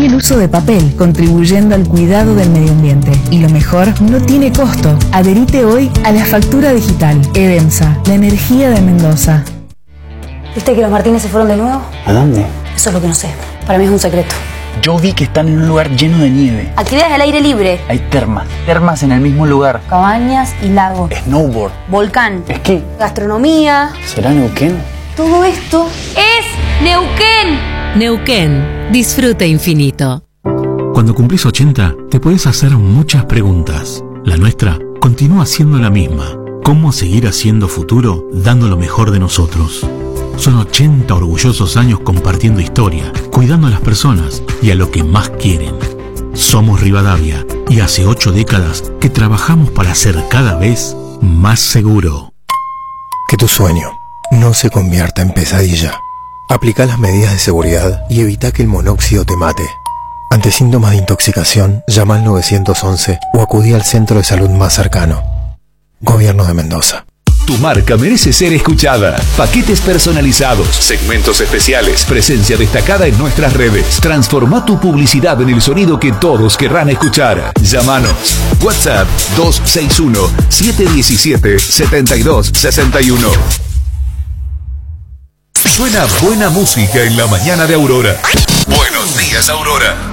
el uso de papel, contribuyendo al cuidado del medio ambiente. Y lo mejor, no tiene costo. Adherite hoy a la factura digital. Edemsa, la energía de Mendoza. ¿Viste que los Martínez se fueron de nuevo? ¿A dónde? Eso es lo que no sé. Para mí es un secreto. Yo vi que están en un lugar lleno de nieve. Actividades al aire libre. Hay termas en el mismo lugar. Cabañas y lagos. Snowboard. Volcán. Esquí. Gastronomía. ¿Será Neuquén? Todo esto es Neuquén. Neuquén. Disfrute infinito. Cuando cumplís 80, te podés hacer muchas preguntas. La nuestra continúa siendo la misma. ¿Cómo seguir haciendo futuro dando lo mejor de nosotros? Son 80 orgullosos años compartiendo historia, cuidando a las personas y a lo que más quieren. Somos Rivadavia y hace 8 décadas que trabajamos para ser cada vez más seguro. Que tu sueño no se convierta en pesadilla. Aplica las medidas de seguridad y evita que el monóxido te mate. Ante síntomas de intoxicación, llama al 911 o acudí al centro de salud más cercano. Gobierno de Mendoza. Tu marca merece ser escuchada. Paquetes personalizados, segmentos especiales, presencia destacada en nuestras redes. Transforma tu publicidad en el sonido que todos querrán escuchar. Llámanos. WhatsApp 261-717-7261. Suena buena música en la mañana de Aurora. Buenos días, Aurora.